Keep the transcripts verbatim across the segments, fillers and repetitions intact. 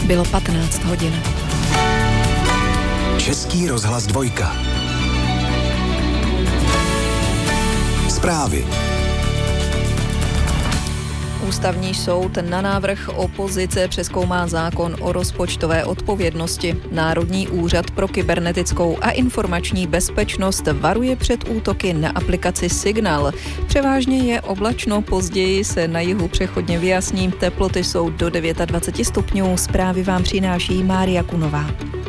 Bylo patnáct hodin. Český rozhlas dvojka. Zprávy. Ústavní soud na návrh opozice přezkoumá zákon o rozpočtové odpovědnosti. Národní úřad pro kybernetickou a informační bezpečnost varuje před útoky na aplikaci Signal. Převážně je oblačno, později se na jihu přechodně vyjasní. Teploty jsou do dvacet devět stupňů. Zprávy vám přináší Mária Kunová.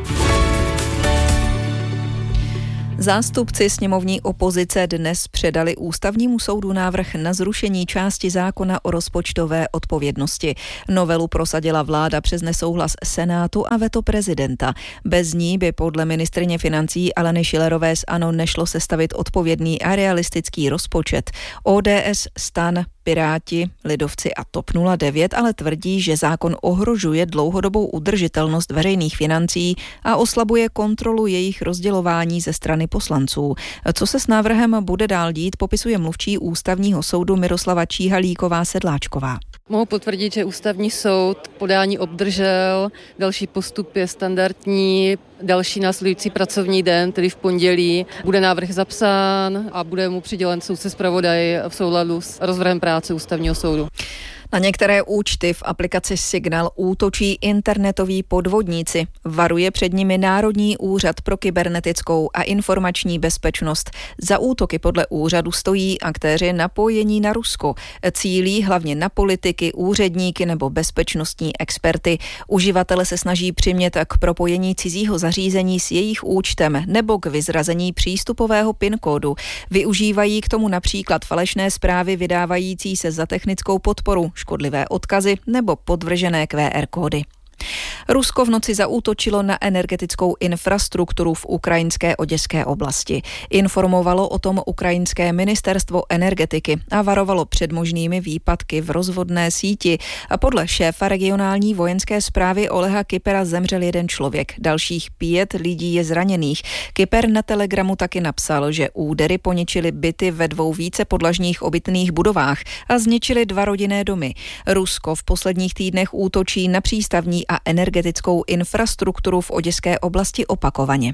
Zástupci sněmovní opozice dnes předali Ústavnímu soudu návrh na zrušení části zákona o rozpočtové odpovědnosti. Novelu prosadila vláda přes nesouhlas Senátu a veto prezidenta. Bez ní by podle ministryně financí Aleny Schillerové z ANO nešlo sestavit odpovědný a realistický rozpočet. O D S, STAN, Piráti, Lidovci a TOP nula devět ale tvrdí, že zákon ohrožuje dlouhodobou udržitelnost veřejných financí a oslabuje kontrolu jejich rozdělování ze strany poslanců. Co se s návrhem bude dál dít, popisuje mluvčí Ústavního soudu Miroslava Číhalíková-Sedláčková. Mohu potvrdit, že Ústavní soud podání obdržel, další postup je standardní, další následující pracovní den, tedy v pondělí, bude návrh zapsán a bude mu přidělen soudce zpravodaj v souladu s rozvrhem práce Ústavního soudu. Na některé účty v aplikaci Signal útočí internetoví podvodníci. Varuje před nimi Národní úřad pro kybernetickou a informační bezpečnost. Za útoky podle úřadu stojí aktéři napojení na Rusko. Cílí hlavně na politiky, úředníky nebo bezpečnostní experty. Uživatele se snaží přimět k propojení cizího zařízení s jejich účtem nebo k vyzrazení přístupového PIN kódu. Využívají k tomu například falešné zprávy vydávající se za technickou podporu, škodlivé odkazy nebo podvržené Q R kódy. Rusko v noci zaútočilo na energetickou infrastrukturu v ukrajinské oděské oblasti. Informovalo o tom ukrajinské ministerstvo energetiky a varovalo před možnými výpadky v rozvodné síti. A podle šéfa regionální vojenské správy Oleha Kypera zemřel jeden člověk. Dalších pět lidí je zraněných. Kyper na Telegramu taky napsal, že údery poničily byty ve dvou více podlažních obytných budovách a zničily dva rodinné domy. Rusko v posledních týdnech útočí na přístavní a energetickou infrastrukturu v oděské oblasti opakovaně.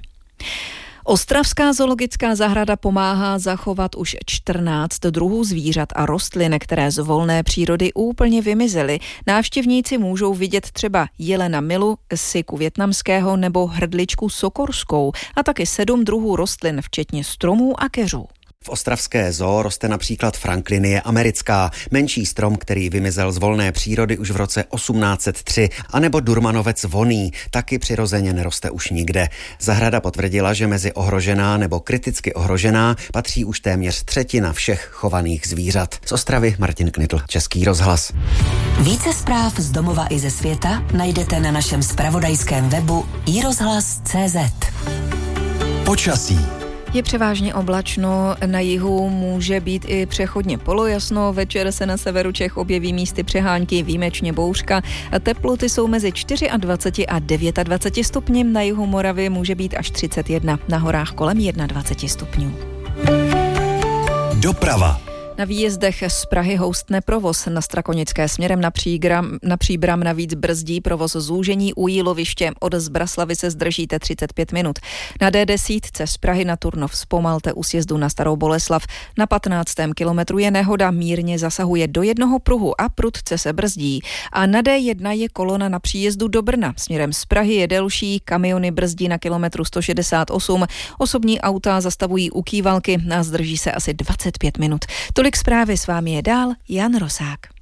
Ostravská zoologická zahrada pomáhá zachovat už čtrnáct druhů zvířat a rostlin, které z volné přírody úplně vymizely. Návštěvníci můžou vidět třeba jelena milu, siku vietnamského nebo hrdličku sokorskou a taky sedm druhů rostlin, včetně stromů a keřů. V ostravské zoo roste například franklinie americká, menší strom, který vymizel z volné přírody už v roce osmnáct set tři, anebo durmanovec vonný, taky přirozeně neroste už nikde. Zahrada potvrdila, že mezi ohrožená nebo kriticky ohrožená patří už téměř třetina všech chovaných zvířat. Z Ostravy Martin Knitl, Český rozhlas. Více zpráv z domova i ze světa najdete na našem zpravodajském webu i rozhlas tečka cé zet. Počasí. Je převážně oblačno, na jihu může být i přechodně polojasno, večer se na severu Čech objeví místy přehánky, výjimečně bouřka. Teploty jsou mezi dvacet čtyři a dvacet devět stupni, na jihu Moravy může být až třicet jedna, na horách kolem dvacet jedna stupňů. Doprava. Na výjezdech z Prahy houstne provoz. Na Strakonické směrem na, přígram, na Příbram navíc brzdí provoz zúžení u Jíloviště. Od Zbraslavy se zdržíte třicet pět minut. Na D deset z Prahy na Turnov zpomalte u sjezdu na Starou Boleslav. Na patnáctém kilometru je nehoda, mírně zasahuje do jednoho pruhu a prudce se brzdí. A na D jedna je kolona na příjezdu do Brna. Směrem z Prahy je delší, kamiony brzdí na kilometru sto šedesát osm, osobní auta zastavují u Kývalky a zdrží se asi dvacet pět minut. Tolik zprávy, s vámi je dál Jan Rosák.